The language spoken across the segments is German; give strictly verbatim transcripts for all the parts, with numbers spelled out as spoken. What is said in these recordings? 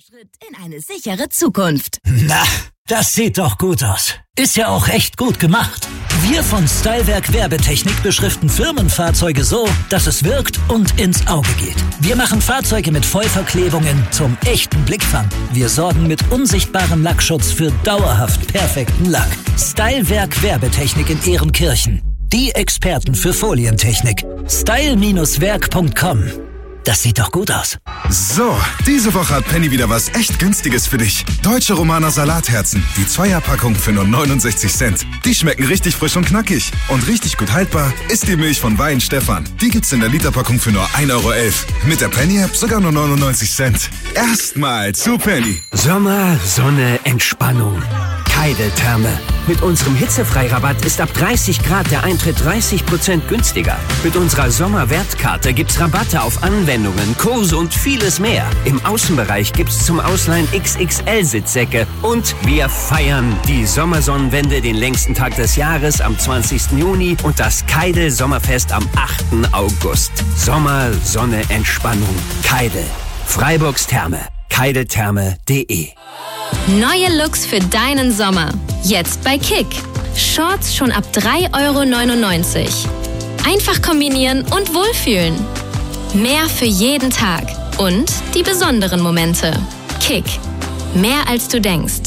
Schritt in eine sichere Zukunft. Na, das sieht doch gut aus. Ist ja auch echt gut gemacht. Wir von Stylewerk Werbetechnik beschriften Firmenfahrzeuge so, dass es wirkt und ins Auge geht. Wir machen Fahrzeuge mit Vollverklebungen zum echten Blickfang. Wir sorgen mit unsichtbarem Lackschutz für dauerhaft perfekten Lack. Stylewerk Werbetechnik in Ehrenkirchen. Die Experten für Folientechnik. style Werk punkt com. Das sieht doch gut aus. So, diese Woche hat Penny wieder was echt Günstiges für dich. Deutsche Romaner Salatherzen. Die Zweierpackung für nur neunundsechzig Cent. Die schmecken richtig frisch und knackig. Und richtig gut haltbar ist die Milch von Wein Stefan. Die gibt's in der Literpackung für nur ein Euro elf. Mit der Penny-App sogar nur neunundneunzig Cent. Erstmal zu Penny. Sommer, Sonne, Entspannung. Keidel-Therme. Mit unserem Hitzefreirabatt ist ab dreißig Grad der Eintritt dreißig Prozent günstiger. Mit unserer Sommerwertkarte gibt's Rabatte auf Anwendungen, Kurse und vieles mehr. Im Außenbereich gibt's zum Ausleihen X X L-Sitzsäcke. Und wir feiern die Sommersonnenwende, den längsten Tag des Jahres am zwanzigsten Juni und das Keidel-Sommerfest am achten August. Sommer, Sonne, Entspannung. Keidel. Freiburgs Therme. Keideltherme punkt de. Neue Looks für deinen Sommer. Jetzt bei Kick. Shorts schon ab drei Euro neunundneunzig. Einfach kombinieren und wohlfühlen. Mehr für jeden Tag. Und die besonderen Momente. Kick. Mehr als du denkst.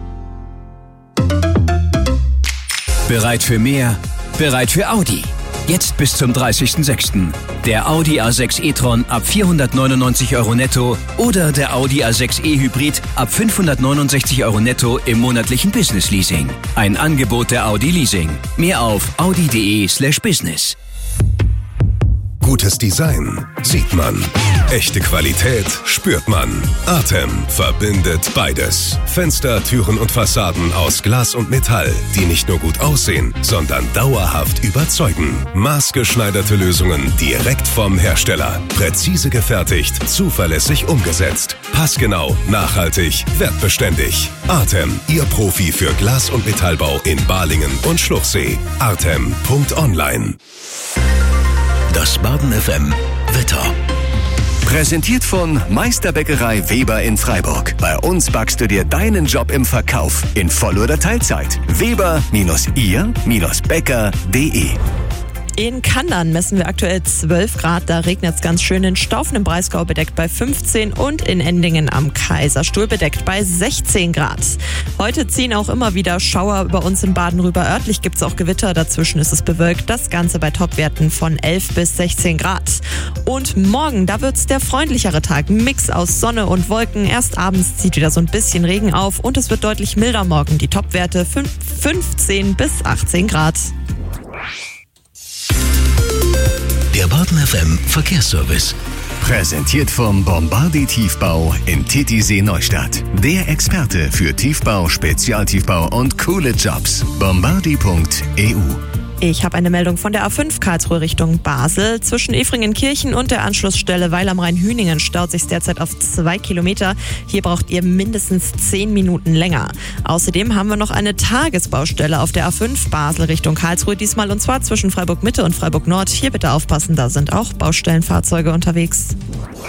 Bereit für mehr? Bereit für Audi. Jetzt bis zum dreißigsten sechsten Der Audi A sechs e-tron ab vierhundertneunundneunzig Euro netto oder der Audi A sechs e Hybrid ab fünfhundertneunundsechzig Euro netto im monatlichen Business Leasing. Ein Angebot der Audi Leasing. Mehr auf audi punkt de slash business. Gutes Design sieht man. Echte Qualität spürt man. Artem verbindet beides. Fenster, Türen und Fassaden aus Glas und Metall, die nicht nur gut aussehen, sondern dauerhaft überzeugen. Maßgeschneiderte Lösungen direkt vom Hersteller. Präzise gefertigt, zuverlässig umgesetzt. Passgenau, nachhaltig, wertbeständig. Artem, Ihr Profi für Glas- und Metallbau in Balingen und Schluchsee. artem punkt online. Das Baden F M Wetter. Präsentiert von Meisterbäckerei Weber in Freiburg. Bei uns backst du dir deinen Job im Verkauf in Voll- oder Teilzeit. Weber Ihr Bäcker punkt de. In Kandern messen wir aktuell zwölf Grad, da regnet es ganz schön. In Staufen im Breisgau bedeckt bei fünfzehn und in Endingen am Kaiserstuhl bedeckt bei sechzehn Grad. Heute ziehen auch immer wieder Schauer über uns in Baden rüber. Örtlich gibt es auch Gewitter, dazwischen ist es bewölkt. Das Ganze bei Topwerten von elf bis sechzehn Grad. Und morgen, da wird es der freundlichere Tag. Ein Mix aus Sonne und Wolken. Erst abends zieht wieder so ein bisschen Regen auf und es wird deutlich milder morgen. Die Topwerte fünfzehn bis achtzehn Grad. Der Baden F M Verkehrsservice. Präsentiert vom Bombardi Tiefbau in Titisee Neustadt. Der Experte für Tiefbau, Spezialtiefbau und coole Jobs. bombardi punkt e u. Ich habe eine Meldung von der A fünf Karlsruhe Richtung Basel. Zwischen Efringenkirchen und der Anschlussstelle Weil am Rhein-Hüningen staut sich derzeit auf zwei Kilometer. Hier braucht ihr mindestens zehn Minuten länger. Außerdem haben wir noch eine Tagesbaustelle auf der A fünf Basel Richtung Karlsruhe diesmal, und zwar zwischen Freiburg Mitte und Freiburg Nord. Hier bitte aufpassen, da sind auch Baustellenfahrzeuge unterwegs.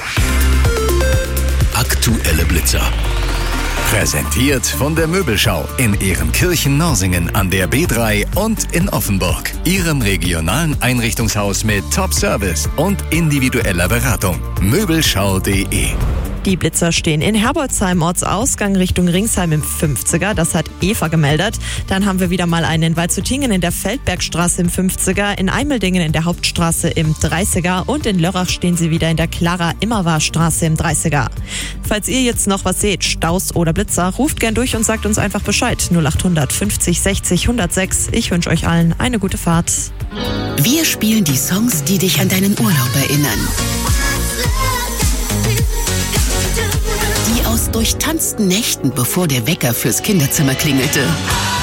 Aktuelle Blitzer. Präsentiert von der Möbelschau in Ehrenkirchen-Norsingen an der B drei und in Offenburg. Ihrem regionalen Einrichtungshaus mit Top-Service und individueller Beratung. Möbelschau punkt de. Die Blitzer stehen in Herbolzheim, Ortsausgang Richtung Ringsheim im fünfziger. Das hat Eva gemeldet. Dann haben wir wieder mal einen in Waldshutingen in der Feldbergstraße im fünfziger, in Eimeldingen in der Hauptstraße im dreißiger und in Lörrach stehen sie wieder in der Clara-Immerwahr-Straße im dreißiger. Falls ihr jetzt noch was seht, Staus oder Blitzer, ruft gern durch und sagt uns einfach Bescheid. null achthundert fünfzig sechzig hundertsechs. Ich wünsche euch allen eine gute Fahrt. Wir spielen die Songs, die dich an deinen Urlaub erinnern. Die aus durchtanzten Nächten, bevor der Wecker fürs Kinderzimmer klingelte.